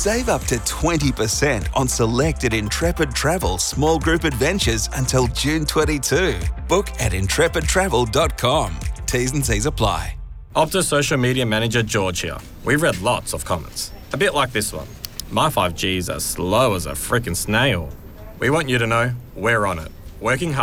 Save up to 20% on selected Intrepid Travel small group adventures until June 22. Book at intrepidtravel.com. T's and C's apply. Optus social media manager George here. We've read lots of comments. A bit like this one. My 5G's as slow as a frickin' snail. We want you to know we're on it. Working hard.